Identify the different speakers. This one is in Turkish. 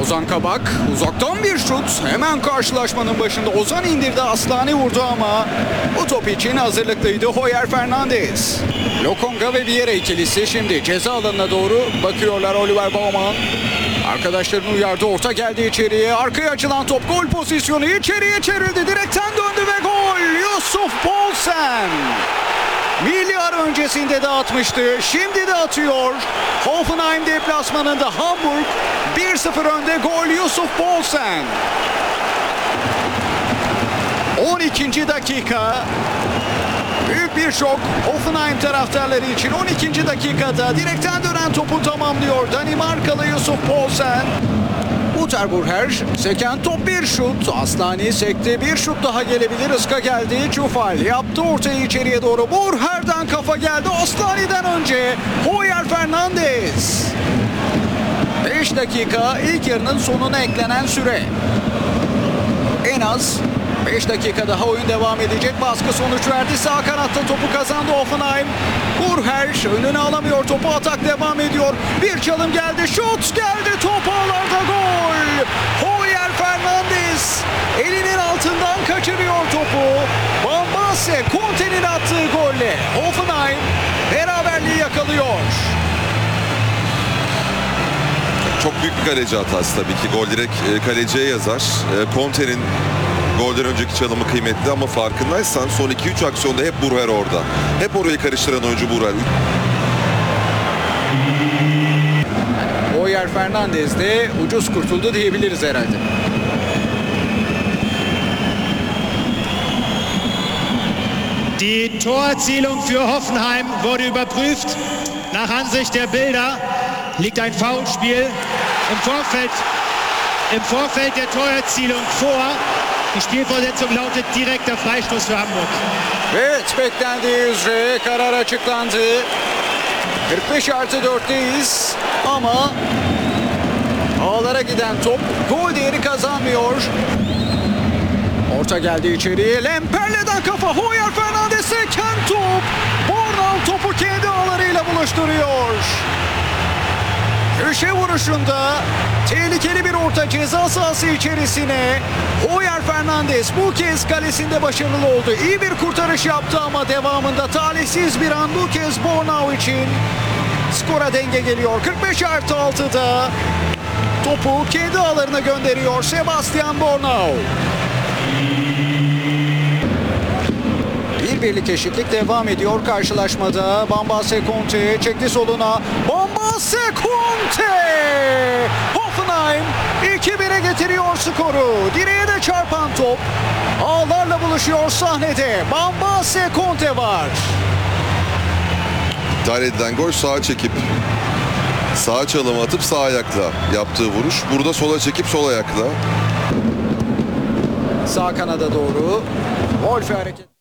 Speaker 1: Ozan Kabak uzaktan bir şut. Hemen karşılaşmanın başında Ozan indirdi. Aslani vurdu ama bu top için hazırlıklıydı Hoyer Fernandez. Lokonga ve Vieira ikilisi şimdi ceza alanına doğru bakıyorlar. Oliver Baumann arkadaşlarını uyardı. Orta geldi içeriye. Arkaya açılan top, gol pozisyonu, içeriye çevrildi. Direkten döndü ve gol. Yusuf Poulsen. Milli ara öncesinde de atmıştı. Şimdi de atıyor. Hoffenheim deplasmanında Hamburg 1-0 önde. Gol Yusuf Poulsen. 12. dakika. Büyük bir şok Hoffenheim taraftarları için. 12. dakikada direkten dönen topu tamamlıyor Danimarkalı Yusuf Poulsen. Uterburger seken top, bir şut. Aslani sekti, bir şut daha gelebilir. Iska geldi. Çufal yaptı ortayı içeriye doğru. Burher'den kafa geldi. Aslani'den önce Hoyer Fernandez. 5 dakika ilk yarının sonuna eklenen süre. En az 5 dakika daha oyun devam edecek. Baskı sonuç verdi. Sağ kanatta topu kazandı Hoffenheim. Burher önüne alamıyor topu. Atak devam ediyor. Bir çalım geldi. Şut geldi. Top ağlarda, gol. Hoyer Fernandez elinin altından kaçırıyor topu. Bambase Conte'nin attığı golle Hoffenheim beraberliği yakalıyor.
Speaker 2: Çok büyük bir kaleci hatası tabii ki. Gol direkt kaleciye yazar. Conte'nin golden önceki çalımı kıymetli ama farkındaysan son 2-3 aksiyonda hep Burher orada. Hep orayı karıştıran oyuncu Burher.
Speaker 1: Hoyer Fernandez de ucuz kurtuldu diyebiliriz herhalde.
Speaker 3: Die Torerzielung für Hoffenheim wurde überprüft. Nach Ansicht der Bilder liegt ein Foulspiel im Vorfeld der Torerzielung vor. Die Spielfortsetzung lautet direkter Freistoß für Hamburg.
Speaker 1: Evet, beklendiği üzere karar açıklandı. 45+4'teyiz ama ağlara giden top gol değeri kazanmıyor. Orta geldi içeriye. Lemperle'den kafa. Hoyer Fernandez seken top. Bornau topu kendi ağlarıyla buluşturuyor. Köşe vuruşunda tehlikeli bir orta ceza sahası içerisine. Hoyer Fernandez bu kez kalesinde başarılı oldu. İyi bir kurtarış yaptı ama devamında talihsiz bir an bu kez Bornau için. Skora denge geliyor. 45+6'da topu kendi ağlarına gönderiyor Sebastian Bornau. Birlik eşitlik devam ediyor karşılaşmada. Bambase Conte çekti soluna. Bambase Conte! Hoffenheim 2-1'e getiriyor skoru. Direğe de çarpan top ağlarla buluşuyor sahnede. Bambase Conte var.
Speaker 2: İptal edilen gol, sağa çekip sağa çalım atıp sağ ayakla yaptığı vuruş. Burada sola çekip sol ayakla.
Speaker 1: Sağ kanada doğru. Wolf hareket.